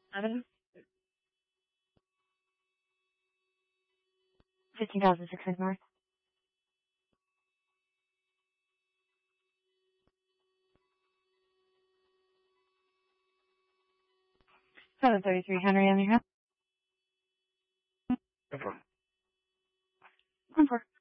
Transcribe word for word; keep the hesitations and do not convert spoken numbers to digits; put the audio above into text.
Seven. Fifteen thousand six hundred north. Seven thirty-three Henry on your head. Go for it. One four.